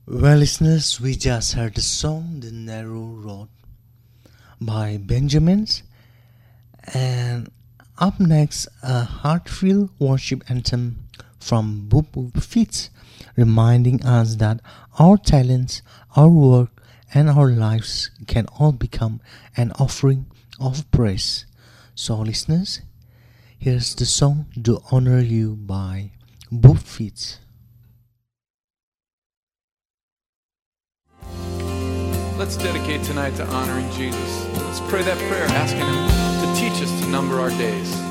Well, listeners, we just heard the song The Narrow Road by Benjamins, and up next, a heartfelt worship anthem from Boop Fitz, reminding us that our talents, our work, and our lives can all become an offering of praise. So, listeners, here's the song To Honor You by Boop Fitz. Let's dedicate tonight to honoring Jesus. Let's pray that prayer, asking Him to teach us to number our days.